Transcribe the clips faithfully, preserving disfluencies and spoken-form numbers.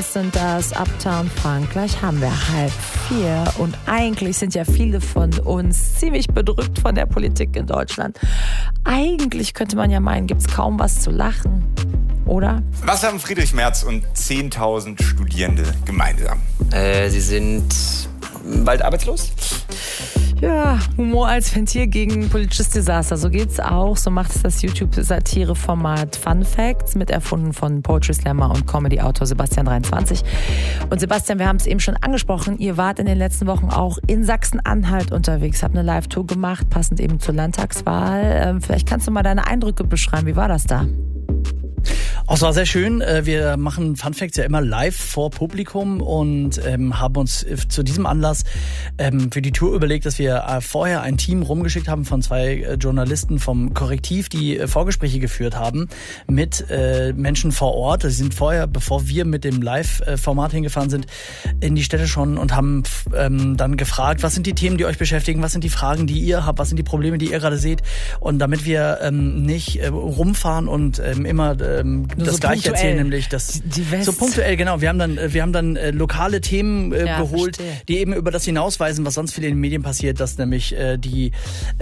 Was sind das? Uptown Funk. Gleich haben wir halb vier. Und eigentlich sind ja viele von uns ziemlich bedrückt von der Politik in Deutschland. Eigentlich könnte man ja meinen, gibt es kaum was zu lachen. Oder? Was haben Friedrich Merz und zehntausend Studierende gemeinsam? Äh, sie sind bald arbeitslos? Ja, Humor als Ventil gegen politisches Desaster. So geht's auch. So macht es das YouTube-Satire-Format Fun Facts, mit erfunden von Poetry Slammer und Comedy-Autor Sebastian dreiundzwanzig. Und Sebastian, wir haben es eben schon angesprochen, ihr wart in den letzten Wochen auch in Sachsen-Anhalt unterwegs, habt eine Live-Tour gemacht, passend eben zur Landtagswahl. Vielleicht kannst du mal deine Eindrücke beschreiben. Wie war das da? Oh, es war sehr schön. Wir machen Fun Facts ja immer live vor Publikum und ähm, haben uns zu diesem Anlass ähm, für die Tour überlegt, dass wir äh, vorher ein Team rumgeschickt haben von zwei äh, Journalisten vom Korrektiv, die äh, Vorgespräche geführt haben mit äh, Menschen vor Ort. Sie sind vorher, bevor wir mit dem Live-Format hingefahren sind, in die Städte schon und haben ähm, dann gefragt, was sind die Themen, die euch beschäftigen, was sind die Fragen, die ihr habt, was sind die Probleme, die ihr gerade seht. Und damit wir ähm, nicht äh, rumfahren und ähm, immer ähm, das so Gleiche punktuell erzählen, nämlich das die West. So punktuell, genau. Wir haben dann, wir haben dann äh, lokale Themen äh, ja, geholt, verstehe. Die eben über das hinausweisen, was sonst viel in den Medien passiert, dass nämlich äh, die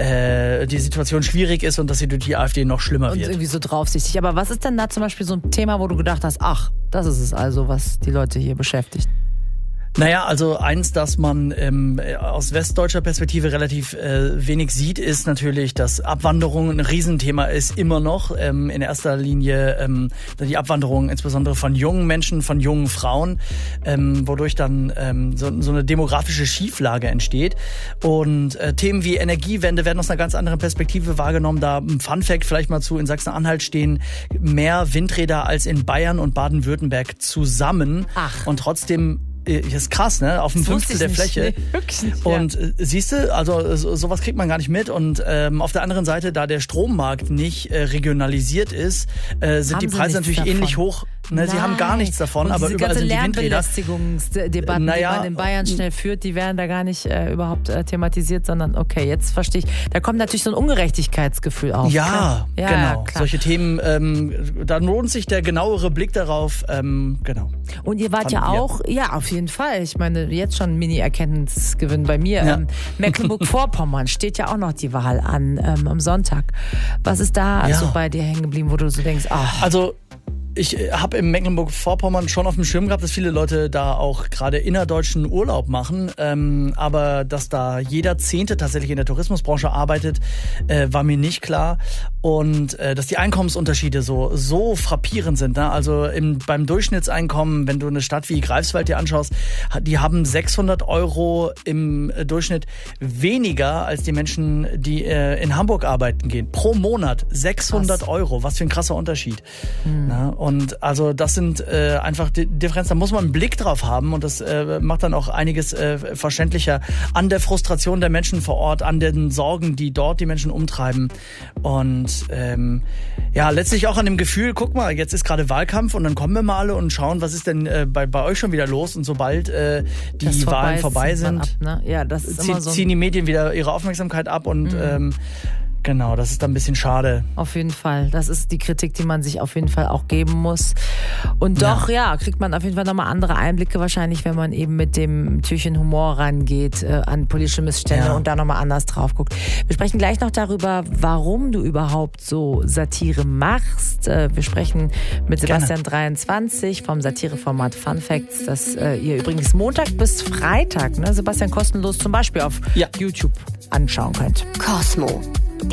äh, die Situation schwierig ist und dass sie durch die AfD noch schlimmer und wird. Irgendwie so draufsichtig. Aber was ist denn da zum Beispiel so ein Thema, wo du gedacht hast, ach, das ist es also, was die Leute hier beschäftigt? Naja, also eins, das man ähm, aus westdeutscher Perspektive relativ äh, wenig sieht, ist natürlich, dass Abwanderung ein Riesenthema ist, immer noch. Ähm, in erster Linie ähm, die Abwanderung insbesondere von jungen Menschen, von jungen Frauen, ähm, wodurch dann ähm, so, so eine demografische Schieflage entsteht. Und äh, Themen wie Energiewende werden aus einer ganz anderen Perspektive wahrgenommen. Da ein Fun Fact vielleicht mal zu, in Sachsen-Anhalt stehen mehr Windräder als in Bayern und Baden-Württemberg zusammen. Ach. Und trotzdem das ist krass, ne? Auf dem Fünftel der Fläche. Nee, wirklich nicht, und ja. siehst du, also so, sowas kriegt man gar nicht mit. Und ähm, auf der anderen Seite, da der Strommarkt nicht äh, regionalisiert ist, äh, sind Haben die sie Preise nichts natürlich davon. ähnlich hoch. Ne, sie haben gar nichts davon, und aber diese überall ganze sind die Windräder. Lärmbelästigungsdebatten, Naja, die man in Bayern schnell führt, die werden da gar nicht äh, überhaupt äh, thematisiert, sondern okay, jetzt verstehe ich. Da kommt natürlich so ein Ungerechtigkeitsgefühl auf. Ja, ja, genau. klar. Solche Themen, ähm, da lohnt sich der genauere Blick darauf. Ähm, genau. Und ihr wart ja Fanden wir. auch, ja, auf jeden Fall. Ich meine, jetzt schon Mini-Erkenntnisgewinn bei mir. Ja. Ähm, Mecklenburg-Vorpommern steht ja auch noch die Wahl an ähm, am Sonntag. Was ist da Ja. so bei dir hängen geblieben, wo du so denkst, ach, Also ich habe im Mecklenburg-Vorpommern schon auf dem Schirm gehabt, dass viele Leute da auch gerade innerdeutschen Urlaub machen. Ähm, aber dass da jeder Zehnte tatsächlich in der Tourismusbranche arbeitet, äh, war mir nicht klar. Und äh, dass die Einkommensunterschiede so so frappierend sind. Ne? Also im, beim Durchschnittseinkommen, wenn du eine Stadt wie Greifswald dir anschaust, die haben sechshundert Euro im Durchschnitt weniger als die Menschen, die äh, in Hamburg arbeiten gehen. Pro Monat sechshundert Krass. Euro. Was für ein krasser Unterschied. Hm. Na, und also das sind äh, einfach die Differenzen, da muss man einen Blick drauf haben und das äh, macht dann auch einiges äh, verständlicher an der Frustration der Menschen vor Ort, an den Sorgen, die dort die Menschen umtreiben und ähm, ja, letztlich auch an dem Gefühl, guck mal, jetzt ist gerade Wahlkampf und dann kommen wir mal alle und schauen, was ist denn äh, bei, bei euch schon wieder los und sobald äh, die das Wahlen vorbei vorbei ist, zieht man sind, ab, ne? Ja, das ist zieh, immer so ein ziehen die Medien wieder ihre Aufmerksamkeit ab und Mhm. ähm, genau, das ist dann ein bisschen schade. Auf jeden Fall. Das ist die Kritik, die man sich auf jeden Fall auch geben muss. Und doch, ja, ja kriegt man auf jeden Fall nochmal andere Einblicke wahrscheinlich, wenn man eben mit dem Türchen Humor rangeht äh, an politische Missstände Ja. und da nochmal anders drauf guckt. Wir sprechen gleich noch darüber, warum du überhaupt so Satire machst. Äh, wir sprechen mit Sebastian dreiundzwanzig vom Satireformat Fun Facts, das äh, ihr übrigens Montag bis Freitag, ne, Sebastian, kostenlos zum Beispiel auf Ja. YouTube anschauen könnt. Cosmo.